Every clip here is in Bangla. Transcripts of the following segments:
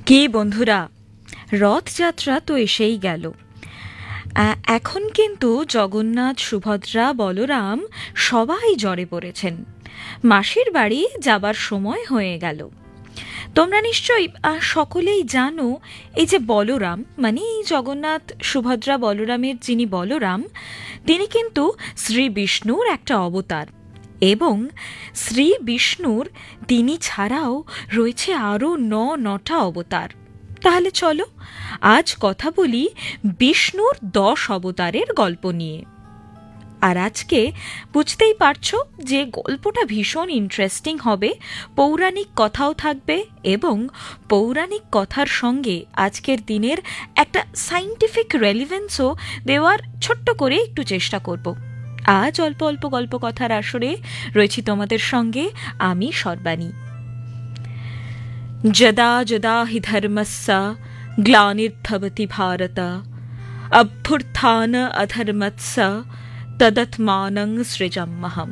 কি বন্ধুরা, রথযাত্রা তো এসেই গেল। এখন কিন্তু জগন্নাথ, সুভদ্রা, বলরাম সবাই জ্বরে পড়েছেন। মাসির বাড়ি যাবার সময় হয়ে গেল। তোমরা নিশ্চয়ই সকলেই জানো, এই যে বলরাম মানে এই জগন্নাথ, সুভদ্রা, বলরামের যিনি বলরাম, তিনি কিন্তু শ্রী বিষ্ণুর একটা অবতার। এবং শ্রী বিষ্ণুর তিনি ছাড়াও রয়েছে আরও নটা অবতার। তাহলে চলো আজ কথা বলি বিষ্ণুর 10 অবতারের গল্প নিয়ে। আর আজকে বুঝতেই পারছো যে গল্পটা ভীষণ ইন্টারেস্টিং হবে, পৌরাণিক কথাও থাকবে এবং পৌরাণিক কথার সঙ্গে আজকের দিনের একটা সায়েন্টিফিক রেলিভেন্সও দেওয়ার ছোট্ট করে একটু চেষ্টা করব। আজ অল্প অল্প গল্প কথার আসরে রয়েছি তোমাদের সঙ্গে আমি সর্বাণী। যদা যদা হি ধর্মস্য গ্লানির্ভবতি ভারত অভ্যুত্থান অধর্মস্য তদাত্মানং সৃজাম্যহম।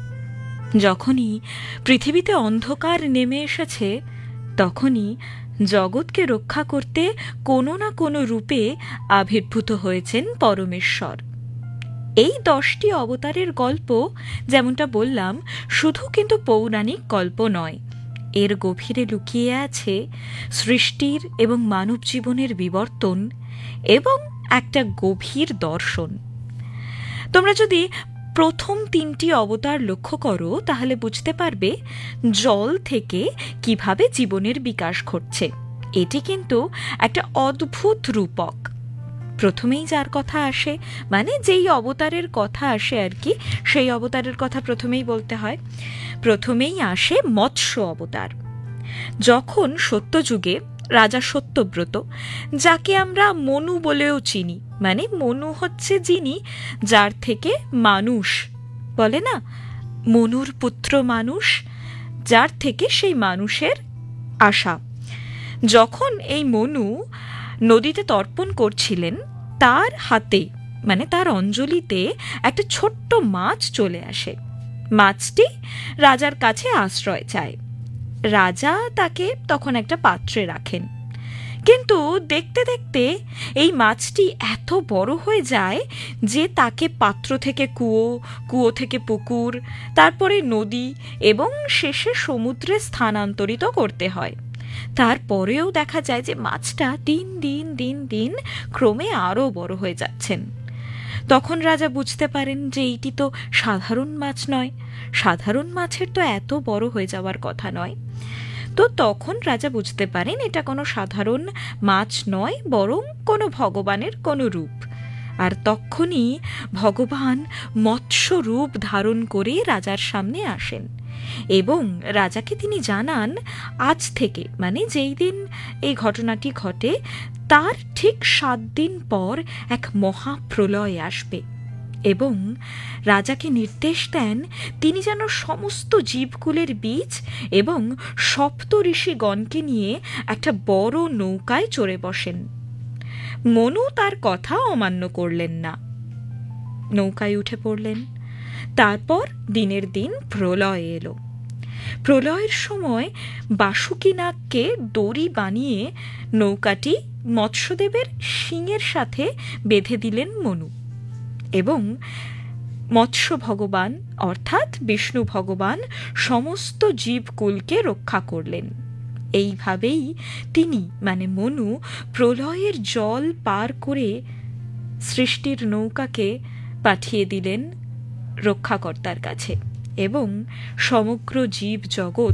যখনই পৃথিবীতে অন্ধকার নেমে এসেছে, তখনই জগৎকে রক্ষা করতে কোনো না কোনো রূপে আবির্ভূত হয়েছেন পরমেশ্বর। এই 10টি অবতারের গল্প, যেমনটা বললাম, শুধু কিন্তু পৌরাণিক গল্প নয়, এর গভীরে লুকিয়ে আছে সৃষ্টির এবং মানব জীবনের বিবর্তন এবং একটা গভীর দর্শন। তোমরা যদি প্রথম 3টি অবতার লক্ষ্য করো, তাহলে বুঝতে পারবে জল থেকে কিভাবে জীবনের বিকাশ ঘটছে। এটি কিন্তু একটা অদ্ভুত রূপক। প্রথমেই যার কথা আসে, মানে যেই অবতারের কথা আসে আর কি, সেই অবতারের কথা প্রথমেই বলতে হয়। প্রথমেই আসে মৎস্য অবতার। যখন সত্যযুগে রাজা সত্যব্রত, যাকে আমরা মনু বলেও চিনি, মানে মনু হচ্ছে যিনি, যার থেকে মানুষ বলে না, মনুর পুত্র মানুষ, যার থেকে সেই মানুষের আসা। যখন এই মনু নদীতে তর্পণ করছিলেন, তার হাতে মানে তার অঞ্জলিতে একটা ছোট্ট মাছ চলে আসে। মাছটি রাজার কাছে আশ্রয় চায়। রাজা তাকে তখন একটা পাত্রে রাখেন, কিন্তু দেখতে দেখতে এই মাছটি এত বড় হয়ে যায় যে তাকে পাত্র থেকে কুয়ো, কুয়ো থেকে পুকুর, তারপরে নদী এবং শেষে সমুদ্রে স্থানান্তরিত করতে হয়। তারপরেও দেখা যায় যে মাছটা দিন দিন দিন দিন ক্রমে আরও বড় হয়ে যাচ্ছেন। তখন রাজা বুঝতে পারেন যে এইটি তো সাধারণ মাছ নয়, সাধারণ মাছের তো এত বড় হয়ে যাওয়ার কথা নয়। তো তখন রাজা বুঝতে পারেন এটা কোনো সাধারণ মাছ নয়, বরং কোনো ভগবানের কোনো রূপ। আর তখনই ভগবান মৎস্য রূপ ধারণ করে রাজার সামনে আসেন এবং রাজাকে তিনি জানান, আজ থেকে মানে যেই দিন এই ঘটনাটি ঘটে তার ঠিক 7 দিন পর এক মহাপ্রলয় আসবে এবং রাজাকে নির্দেশ দেন তিনি যেন সমস্ত জীবকুলের বীজ এবং সপ্ত ঋষিগণকে নিয়ে একটা বড় নৌকায় চড়ে বসেন। মনু তার কথা অমান্য করলেন না, নৌকায় উঠে পড়লেন। তারপর দিনের দিন প্রলয় এলো। প্রলয়ের সময় বাসুকী নাগকে দড়ি বানিয়ে নৌকাটি মৎস্যদেবের শিঙের সাথে বেঁধে দিলেন মনু এবং মৎস্য ভগবান অর্থাৎ বিষ্ণু ভগবান সমস্ত জীবকুলকে রক্ষা করলেন। এইভাবেই তিনি মানে মনু প্রলয়ের জল পার করে সৃষ্টির নৌকাকে পাঠিয়ে দিলেন রক্ষাকর্তার কাছে এবং সমগ্র জীব জগৎ